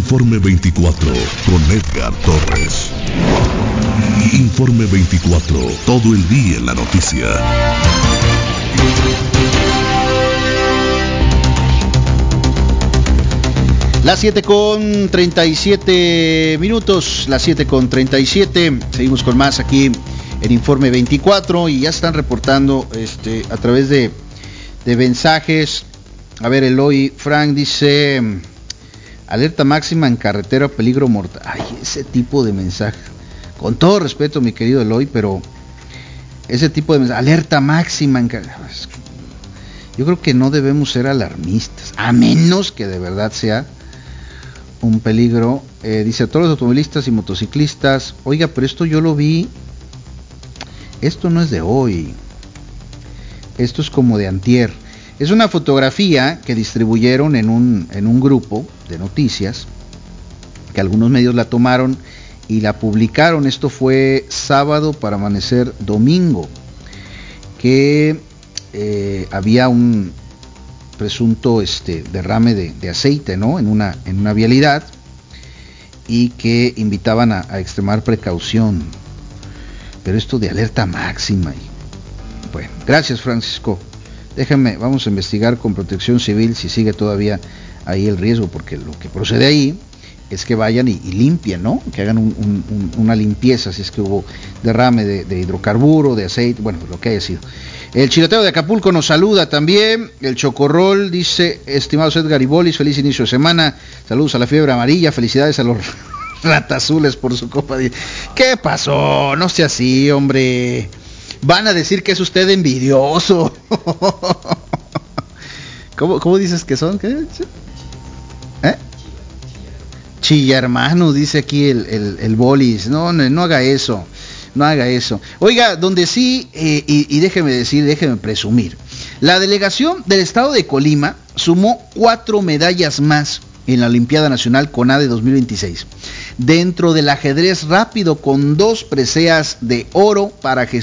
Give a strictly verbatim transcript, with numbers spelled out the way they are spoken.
Informe veinticuatro con Edgar Torres. Informe veinticuatro, todo el día en la noticia. Las siete con treinta y siete minutos, las siete con treinta y siete, seguimos con más aquí en Informe veinticuatro y ya están reportando este a través de, de mensajes. A ver, Eloy Frank dice: alerta máxima en carretera, peligro mortal. Ay, ese tipo de mensaje. Con todo respeto, mi querido Eloy, pero ese tipo de mensaje, alerta máxima en carretera. Yo creo que no debemos ser alarmistas, a menos que de verdad sea un peligro. Eh, dice a todos los automovilistas y motociclistas: oiga, pero esto yo lo vi, esto no es de hoy, esto es como de antier. Es una fotografía que distribuyeron en un, en un grupo de noticias, que algunos medios la tomaron y la publicaron. Esto fue sábado para amanecer domingo, que eh, había un presunto este derrame de, de aceite, ¿no? En una, en una vialidad, y que invitaban a, a extremar precaución. Pero esto de alerta máxima. Y, bueno, gracias, Francisco. Déjenme, vamos a investigar con Protección Civil si sigue todavía ahí el riesgo, porque lo que procede ahí es que vayan y, y limpien, ¿no? Que hagan un, un, un, una limpieza si es que hubo derrame de, de hidrocarburo, de aceite, bueno, lo que haya sido. El Chiloteo de Acapulco nos saluda también. El Chocorrol dice: estimados Edgar y Bolis, feliz inicio de semana. Saludos a la fiebre amarilla, felicidades a los ratazules por su copa de... ¿Qué pasó? No sea así, hombre. Van a decir que es usted envidioso. ¿Cómo, cómo dices que son? ¿Qué? ¿Eh? Chilla hermano, dice aquí el, el, el Bolis. No, no, no haga eso. No haga eso. Oiga, donde sí, eh, y, y déjeme decir, déjeme presumir. La delegación del estado de Colima sumó cuatro medallas más en la Olimpiada Nacional CONADE dos mil veintiséis. Dentro del ajedrez rápido, con dos preseas de oro para